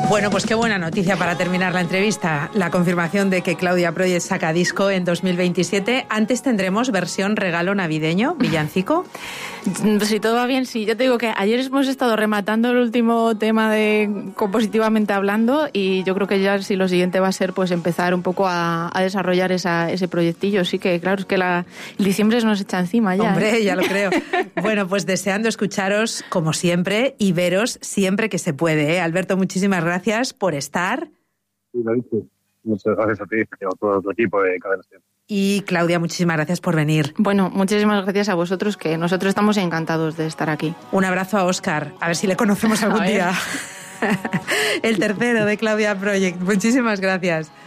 Bueno, pues qué buena noticia para terminar la entrevista. La confirmación de que Claudia Project saca disco en 2027. Antes tendremos versión regalo navideño, villancico. Si todo va bien, sí. Yo te digo que ayer hemos estado rematando el último tema de compositivamente hablando y yo creo que ya si lo siguiente va a ser pues empezar un poco a desarrollar ese proyectillo. Sí que claro, es que el diciembre se nos echa encima ya. Hombre, ya lo creo. Bueno, pues deseando escucharos como siempre y veros siempre que se puede, ¿eh? Alberto, muchísimas gracias por estar. Sí, lo dices. Muchas gracias a ti y a todo tu equipo de Cadena SER. Y Claudia, muchísimas gracias por venir. Bueno, muchísimas gracias a vosotros, que nosotros estamos encantados de estar aquí. Un abrazo a Óscar, a ver si le conocemos algún día. El tercero de Claudia Project. Muchísimas gracias.